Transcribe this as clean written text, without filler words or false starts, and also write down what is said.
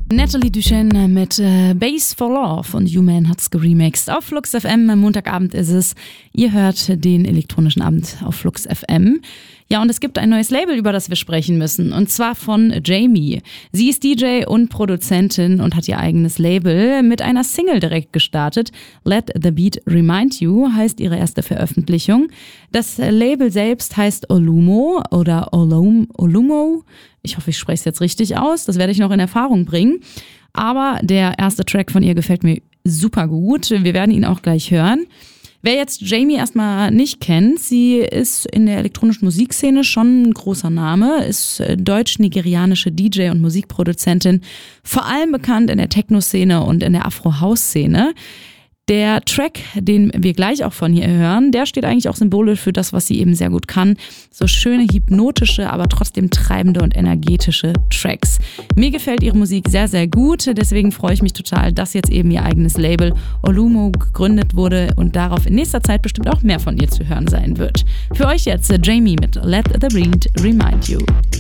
Natalie Duchenne mit Bass for Love und Human hat's geremixed. Auf Flux FM, am Montagabend ist es. Ihr hört den elektronischen Abend auf Flux FM. Ja, und es gibt ein neues Label, über das wir sprechen müssen. Und zwar von Jamie. Sie ist DJ und Produzentin und hat ihr eigenes Label mit einer Single direkt gestartet. Let the Beat Remind You heißt ihre erste Veröffentlichung. Das Label selbst heißt Olumo oder Olumo. Ich hoffe, ich spreche es jetzt richtig aus. Das werde ich noch in Erfahrung bringen. Aber der erste Track von ihr gefällt mir super gut. Wir werden ihn auch gleich hören. Wer jetzt Jamie erstmal nicht kennt, sie ist in der elektronischen Musikszene schon ein großer Name, ist deutsch-nigerianische DJ und Musikproduzentin, vor allem bekannt in der Techno-Szene und in der Afro-House-Szene. Der Track, den wir gleich auch von ihr hören, der steht eigentlich auch symbolisch für das, was sie eben sehr gut kann. So schöne, hypnotische, aber trotzdem treibende und energetische Tracks. Mir gefällt ihre Musik sehr, sehr gut. Deswegen freue ich mich total, dass jetzt eben ihr eigenes Label Olumo gegründet wurde und darauf in nächster Zeit bestimmt auch mehr von ihr zu hören sein wird. Für euch jetzt Jamie mit Let the Beat Remind You.